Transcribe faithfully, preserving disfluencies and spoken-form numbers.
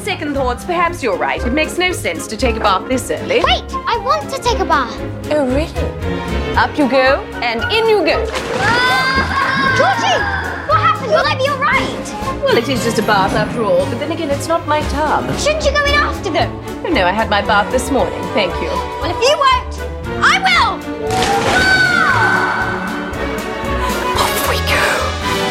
second thoughts, perhaps you're right. It makes no sense to take a bath this early. Wait, I want to take a bath. Oh, really? Up you go, and in you go. Ah! Georgie! What happened? Will I be all right? Well, it is just a bath after all, but then again, it's not my tub. Shouldn't you go in after them? Oh, no, I had my bath this morning, thank you. Well, if you won't, I will!